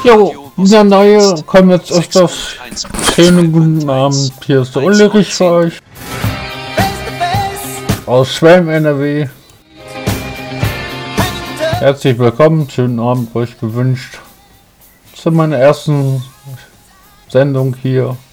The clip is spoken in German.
Jo, dieser neue kommt jetzt öfters. Schönen guten Abend, hier ist der Ulrich für euch. Aus Schwelm, NRW. Herzlich willkommen, schönen Abend euch gewünscht. Zu meiner ersten Sendung hier.